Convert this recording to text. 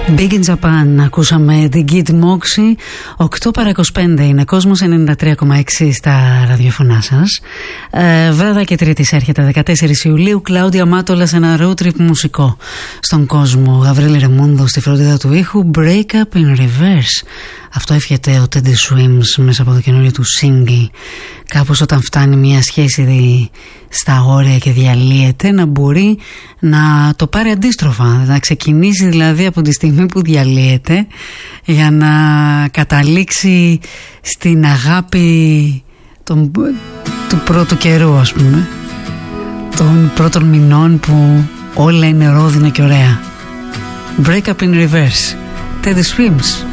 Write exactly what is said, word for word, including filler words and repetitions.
Big in Japan, ακούσαμε την Kid Moxie. Οκτώ παρά είκοσι πέντε είναι Κόσμος ενενήντα τρία κόμμα έξι στα ραδιοφωνά σας. ε, Βράδυ και Τρίτης έρχεται δεκατέσσερις Ιουλίου. Κλάουδια Μάτολα σε ένα road trip μουσικό στον κόσμο. Γαβρίλη Ρεμούντο στη φροντίδα του ήχου. Break Up in Reverse. Αυτό εύχεται ο Teddy Swims μέσα από το καινούριο του single. Κάπως όταν φτάνει μια σχέση στα όρια και διαλύεται, να μπορεί να το πάρει αντίστροφα, να ξεκινήσει δηλαδή από τη στιγμή που διαλύεται για να καταλήξει στην αγάπη των, του πρώτου καιρού, ας πούμε, των πρώτων μηνών που όλα είναι ρόδινα και ωραία. Break Up in Reverse, Teddy Swims.